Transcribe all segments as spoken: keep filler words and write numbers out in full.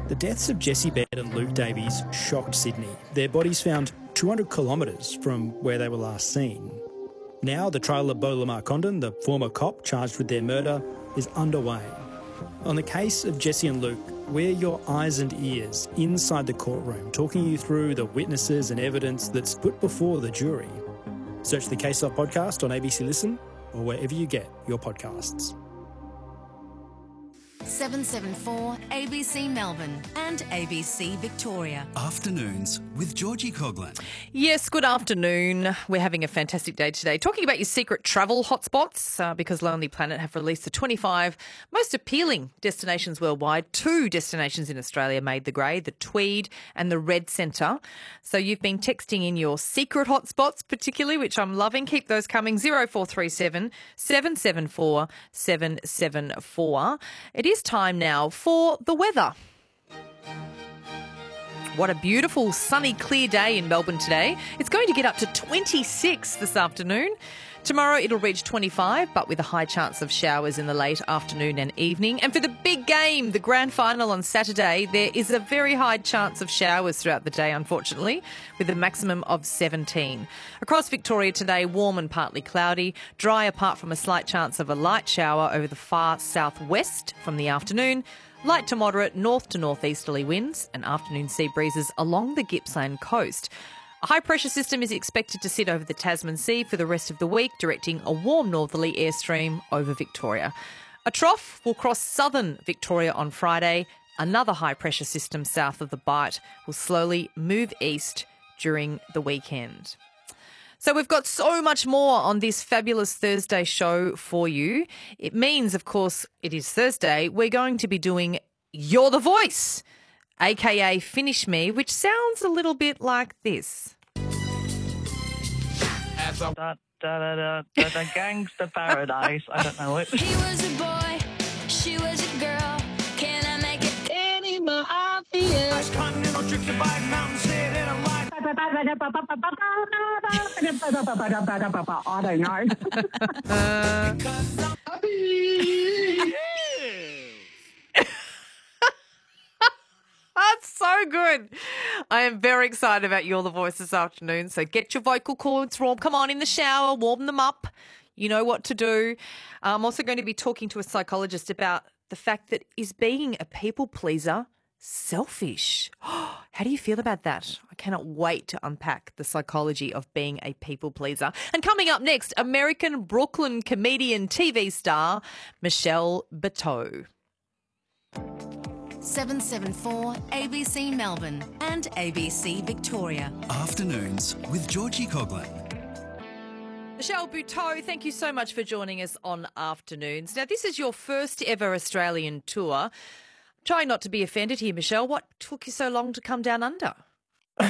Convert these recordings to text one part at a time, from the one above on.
The deaths of Jessie Baird and Luke Davies shocked Sydney. Their bodies found two hundred kilometres from where they were last seen. Now the trial of Beau Lamar Condon, the former cop charged with their murder, is underway. On the case of Jessie and Luke, we're your eyes and ears inside the courtroom, talking you through the witnesses and evidence that's put before the jury. Search the Case Off podcast on A B C Listen or wherever you get your podcasts. seven seven four A B C Melbourne and A B C Victoria. Afternoons with Georgie Coughlin. Yes, good afternoon. We're having a fantastic day today. Talking about your secret travel hotspots uh, because Lonely Planet have released the twenty-five most appealing destinations worldwide. Two destinations in Australia made the grade, the Tweed and the Red Centre. So you've been texting in your secret hotspots particularly, which I'm loving. Keep those coming. zero four three seven seven seven four seven seven four. It is time now for the weather. What a beautiful, sunny, clear day in Melbourne today. It's going to get up to twenty-six this afternoon. Tomorrow it'll reach twenty-five, but with a high chance of showers in the late afternoon and evening. And for the big game, the grand final on Saturday, there is a very high chance of showers throughout the day, unfortunately, with a maximum of seventeen. Across Victoria today, warm and partly cloudy, dry apart from a slight chance of a light shower over the far southwest from the afternoon. Light to moderate north to northeasterly winds and afternoon sea breezes along the Gippsland coast. A high-pressure system is expected to sit over the Tasman Sea for the rest of the week, directing a warm northerly airstream over Victoria. A trough will cross southern Victoria on Friday. Another high-pressure system south of the Bight will slowly move east during the weekend. So we've got so much more on this fabulous Thursday show for you. It means, of course, it is Thursday. We're going to be doing You're the Voice, a k a. Finish Me, which sounds a little bit like this. Da, da, da, da, da, da, Gangster Paradise. I don't know it. He was a boy, she was a girl. Can I make it any more obvious? Continental trips to bike mountain, sit in a light. I don't know. That's so good. I am very excited about You're the Voice this afternoon. So get your vocal cords warm. Come on in the shower, warm them up. You know what to do. I'm also going to be talking to a psychologist about the fact that is being a people pleaser selfish? How do you feel about that? I cannot wait to unpack the psychology of being a people pleaser. And coming up next, American Brooklyn comedian T V star Michelle Buteau. seven seven four A B C Melbourne and A B C Victoria. Afternoons with Georgie Coughlin. Michelle Buteau, thank you so much for joining us on Afternoons. Now, this is your first ever Australian tour. Try not to be offended here, Michelle. What took you so long to come down under? um,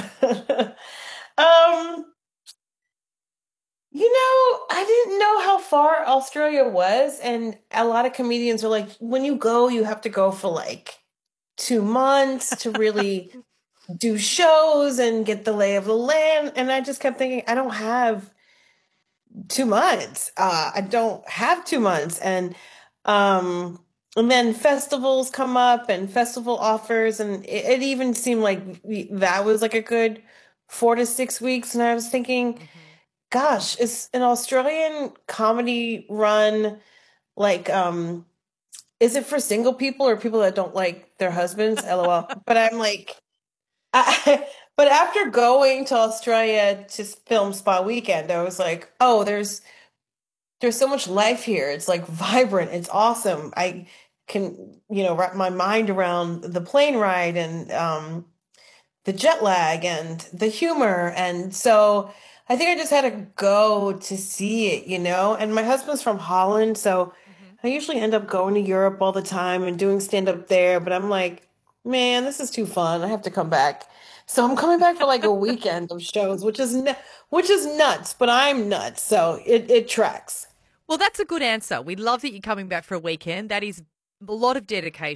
you know, I didn't know how far Australia was, and a lot of comedians are like, when you go, you have to go for like two months to really do shows and get the lay of the land. And I just kept thinking, I don't have two months. Uh, I don't have two months. And um And then festivals come up and festival offers, and it, it even seemed like we, that was like a good four to six weeks. And I was thinking, mm-hmm. gosh, is an Australian comedy run like, um, is it for single people or people that don't like their husbands? LOL. But I'm like, I, but after going to Australia to film Spa Weekend, I was like, oh, there's, there's so much life here. It's like vibrant. It's awesome. I can, you know, wrap my mind around the plane ride and um, the jet lag and the humor. And so I think I just had to go to see it, you know, and my husband's from Holland. So mm-hmm. I usually end up going to Europe all the time and doing stand up there. But I'm like, man, this is too fun. I have to come back. So I'm coming back for like a weekend of shows, which is, n- which is nuts, but I'm nuts. So it, it tracks. Well, that's a good answer. We love that you're coming back for a weekend. That is a lot of dedication.